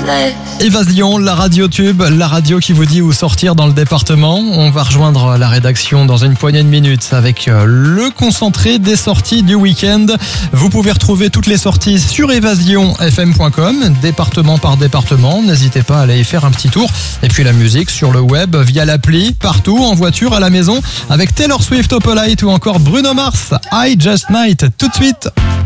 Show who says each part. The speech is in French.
Speaker 1: Évasion, la radio tube, la radio qui vous dit où sortir dans le département. On va rejoindre la rédaction dans une poignée de minutes avec le concentré des sorties du week-end. Vous pouvez retrouver toutes les sorties sur évasionfm.com, département par département. N'hésitez pas à aller y faire un petit tour. Et puis la musique sur le web, via l'appli, partout, en voiture, à la maison, avec Taylor Swift, Opalite ou encore Bruno Mars, I Just Might. Tout de suite.